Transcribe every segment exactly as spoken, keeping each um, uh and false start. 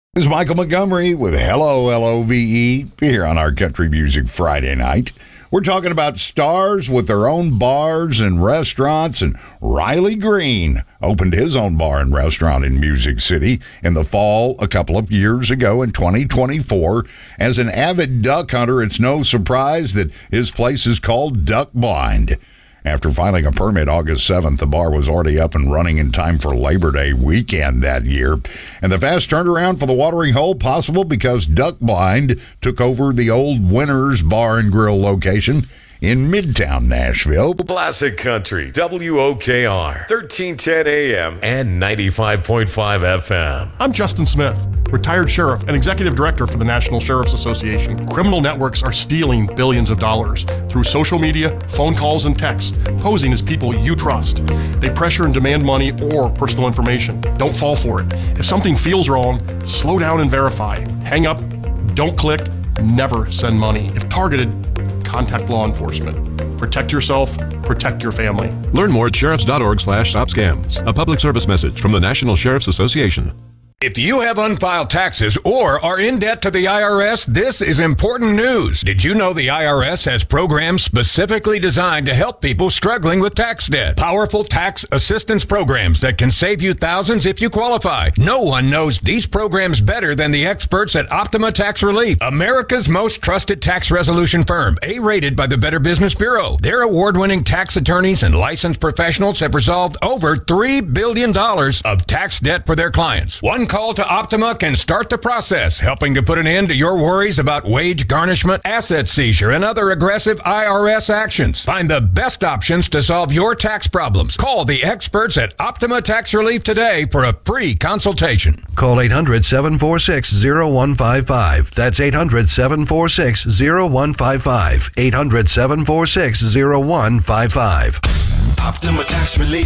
This is Michael Montgomery with Hello, L O V E, here on our Country Music Friday night. We're talking about stars with their own bars and restaurants, and Riley Green opened his own bar and restaurant in Music City in the fall a couple of years ago in twenty twenty-four. As an avid duck hunter, it's no surprise that his place is called Duck Blind. After filing a permit August seventh, the bar was already up and running in time for Labor Day weekend that year. And the fast turnaround for the watering hole possible because Duck Blind took over the old Winners Bar and Grill location in Midtown Nashville. Classic Country, W O K R, thirteen ten A M and ninety-five point five F M. I'm Justin Smith, retired sheriff and executive director for the National Sheriff's Association. Criminal networks are stealing billions of dollars through social media, phone calls, and text, posing as people you trust. They pressure and demand money or personal information. Don't fall for it. If something feels wrong, slow down and verify. Hang up, don't click, never send money. If targeted, contact law enforcement. Protect yourself, protect your family. Learn more at sheriffs.org slash stop scams. A public service message from the National Sheriff's Association. If you have unfiled taxes or are in debt to the I R S, this is important news. Did you know the I R S has programs specifically designed to help people struggling with tax debt? Powerful tax assistance programs that can save you thousands if you qualify. No one knows these programs better than the experts at Optima Tax Relief, America's most trusted tax resolution firm, A-rated by the Better Business Bureau. Their award-winning tax attorneys and licensed professionals have resolved over three billion dollars of tax debt for their clients. One call to Optima can start the process, helping to put an end to your worries about wage garnishment, asset seizure, and other aggressive I R S actions. Find the best options to solve your tax problems. Call the experts at Optima Tax Relief today for a free consultation. Call eight hundred, seven four six, zero one five five. That's eight hundred, seven four six, zero one five five. eight hundred, seven four six, zero one five five. Optima Tax Relief.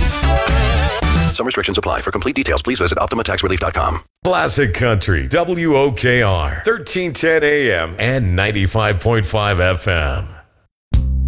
Some restrictions apply. For complete details, please visit optima tax relief dot com. Classic Country, W O K R, thirteen ten A M and ninety-five point five F M.